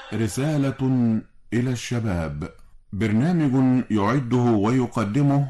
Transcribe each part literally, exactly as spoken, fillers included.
رسالة إلى الشباب، برنامج يعده ويقدمه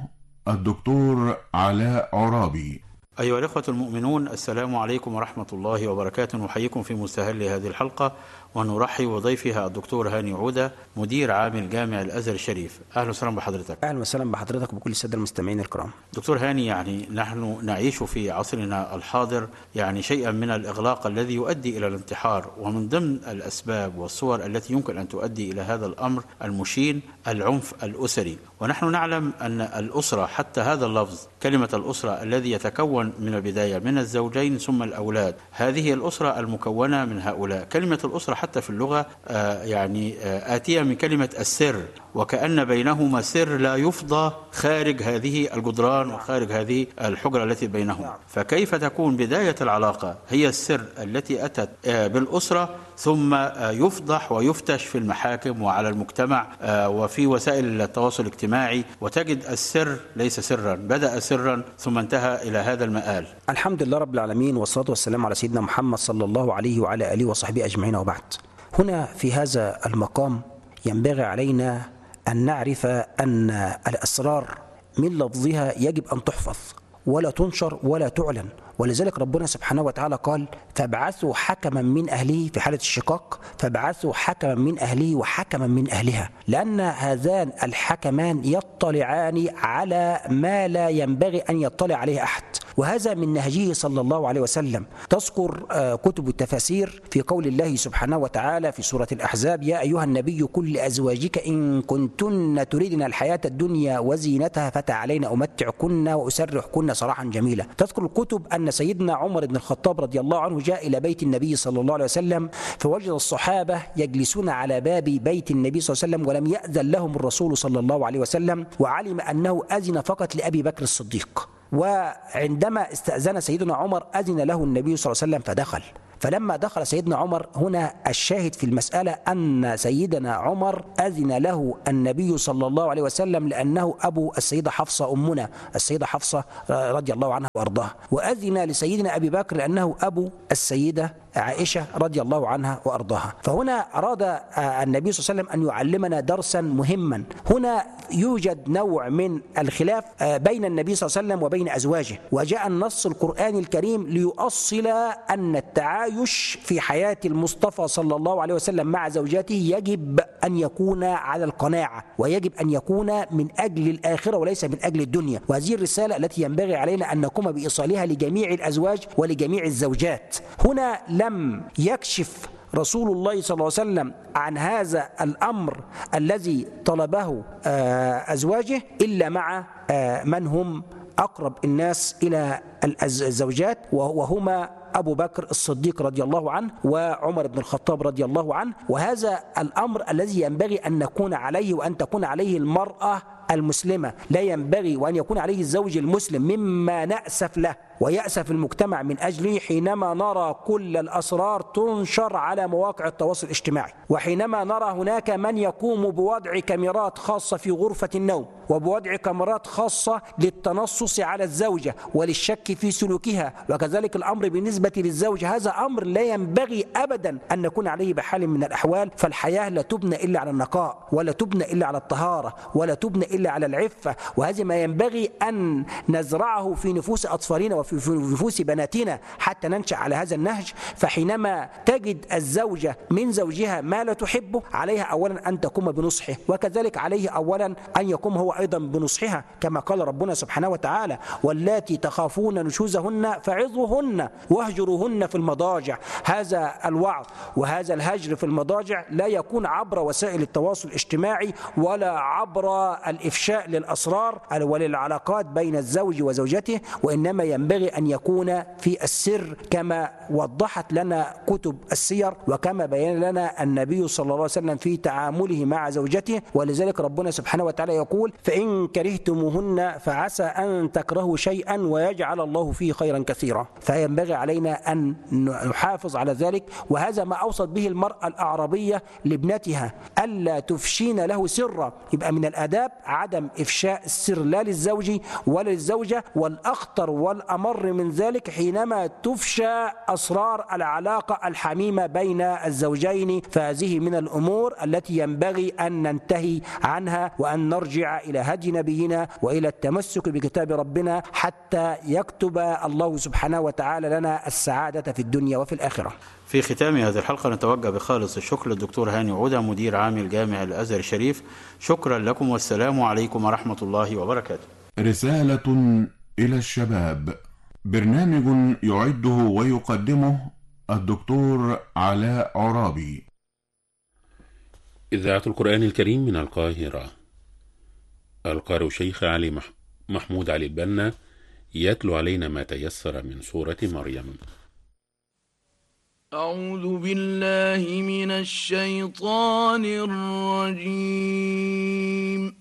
الدكتور علاء عرابي. أيها الإخوة المؤمنون، السلام عليكم ورحمة الله وبركاته. نحييكم في مستهل هذه الحلقة ونرحب بضيفها الدكتور هاني عودة، مدير عام الجامع الأزهر الشريف. أهلا وسهلا بحضرتك. أهلا وسهلا بحضرتك وبكل السادة المستمعين الكرام. دكتور هاني، يعني نحن نعيش في عصرنا الحاضر يعني شيئا من الإغلاق الذي يؤدي إلى الانتحار، ومن ضمن الأسباب والصور التي يمكن أن تؤدي إلى هذا الأمر المشين العنف الأسري. ونحن نعلم أن الأسرة، حتى هذا اللفظ كلمة الأسرة الذي يتكون من البداية من الزوجين ثم الأولاد، هذه الأسرة المكونة من هؤلاء. كلمة الأسرة حتى في اللغة آه يعني آه آتية من كلمة السر، وكأن بينهما سر لا يفضى خارج هذه الجدران وخارج هذه الحجرة التي بينهما. فكيف تكون بداية العلاقة هي السر التي أتت آه بالأسرة، ثم آه يفضح ويفتش في المحاكم وعلى المجتمع آه وفي وسائل التواصل الاجتماعي، وتجد السر ليس سرا، بدأ سرا ثم انتهى إلى هذا المآل. الحمد لله رب العالمين، والصلاة والسلام على سيدنا محمد صلى الله عليه وعلى آله وصحبه أجمعين، وبعد. هنا في هذا المقام ينبغي علينا أن نعرف أن الأسرار من لفظها يجب أن تحفظ ولا تنشر ولا تعلن، ولذلك ربنا سبحانه وتعالى قال: فابعثوا حكما من أهله في حالة الشقاق، فابعثوا حكما من أهله وحكما من أهلها، لأن هذان الحكمان يطلعان على ما لا ينبغي أن يطلع عليه أحد، وهذا من نهجه صلى الله عليه وسلم. تذكر كتب التفاسير في قول الله سبحانه وتعالى في سورة الأحزاب: يا أيها النبي قل لأزواجك إن كنتن تريدن الحياة الدنيا وزينتها فتعالين أمتعكن وأسرحكن سراحا جميلا. تذكر الكتب أن سيدنا عمر بن الخطاب رضي الله عنه جاء إلى بيت النبي صلى الله عليه وسلم، فوجد الصحابة يجلسون على باب بيت النبي صلى الله عليه وسلم ولم يأذن لهم الرسول صلى الله عليه وسلم، وعلم أنه أذن فقط لأبي بكر الصديق. وعندما استأذن سيدنا عمر أذن له النبي صلى الله عليه وسلم فدخل. فلما دخل سيدنا عمر، هنا الشاهد في المسألة أن سيدنا عمر أذن له النبي صلى الله عليه وسلم لأنه أبو السيدة حفصة أمنا السيدة حفصة رضي الله عنها وأرضاها، وأذن لسيدنا أبي بكر لأنه أبو السيدة عائشة رضي الله عنها وأرضاها. فهنا أراد النبي صلى الله عليه وسلم أن يعلمنا درسا مهما. هنا يوجد نوع من الخلاف بين النبي صلى الله عليه وسلم وبين أزواجه، وجاء النص القرآني الكريم ليؤصل أن التعايش في حياة المصطفى صلى الله عليه وسلم مع زوجاته يجب أن يكون على القناعة، ويجب أن يكون من أجل الآخرة وليس من أجل الدنيا. وهذه الرسالة التي ينبغي علينا أن نقوم بإيصالها لجميع الأزواج ولجميع الزوجات. هنا لم يكشف رسول الله صلى الله عليه وسلم عن هذا الأمر الذي طلبه أزواجه إلا مع من هم أقرب الناس إلى الزوجات، وهما أبو بكر الصديق رضي الله عنه وعمر بن الخطاب رضي الله عنه. وهذا الأمر الذي ينبغي أن نكون عليه وأن تكون عليه المرأة المسلمة، لا ينبغي وأن يكون عليه الزوج المسلم، مما نأسف له ويأسف المجتمع من أجله حينما نرى كل الأسرار تنشر على مواقع التواصل الاجتماعي، وحينما نرى هناك من يقوم بوضع كاميرات خاصة في غرفة النوم، وبوضع كاميرات خاصة للتنصص على الزوجة وللشك في سلوكها، وكذلك الأمر بالنسبة للزوج. هذا أمر لا ينبغي أبدا أن نكون عليه بحال من الأحوال. فالحياة لا تبنى إلا على النقاء، ولا تبنى إلا على الطهارة، ولا تبنى إلا على العفة، وهذا ما ينبغي أن نزرعه في نفوس أطفالنا وفي في نفوس بناتنا حتى ننشأ على هذا النهج. فحينما تجد الزوجة من زوجها ما لا تحبه، عليها أولا أن تقوم بنصحه، وكذلك عليه أولا أن يقوم هو أيضا بنصحها، كما قال ربنا سبحانه وتعالى: واللاتي تخافون نشوزهن فعظوهن واهجروهن في المضاجع. هذا الوعظ وهذا الهجر في المضاجع لا يكون عبر وسائل التواصل الاجتماعي ولا عبر الإفشاء للأسرار وللعلاقات بين الزوج وزوجته، وإنما ينبغي أن يكون في السر كما وضحت لنا كتب السير وكما بين لنا النبي صلى الله عليه وسلم في تعامله مع زوجته. ولذلك ربنا سبحانه وتعالى يقول: فإن كرهتموهن فعسى أن تكرهوا شيئا ويجعل الله فيه خيرا كثيرا. فينبغي علينا أن نحافظ على ذلك، وهذا ما أوصت به المرأة الأعرابية لابنتها: ألا تفشين له سرا. يبقى من الآداب وعدم إفشاء السر لا للزوج ولا للزوجة، والأخطر والأمر من ذلك حينما تفشى أسرار العلاقة الحميمة بين الزوجين، فهذه من الأمور التي ينبغي أن ننتهي عنها وأن نرجع إلى هدي نبينا وإلى التمسك بكتاب ربنا حتى يكتب الله سبحانه وتعالى لنا السعادة في الدنيا وفي الآخرة. في ختام هذه الحلقة نتوجه بخالص الشكر للدكتور هاني عودة مدير عام الجامع الأزهر الشريف. شكرا لكم والسلام عليكم ورحمة الله وبركاته. رسالة إلى الشباب، برنامج يعده ويقدمه الدكتور علاء عرابي. إذاعة القرآن الكريم من القاهرة. القارئ شيخ علي مح... محمود علي البنا يتلو علينا ما تيسر من سورة مريم. أعوذ بالله من الشيطان الرجيم.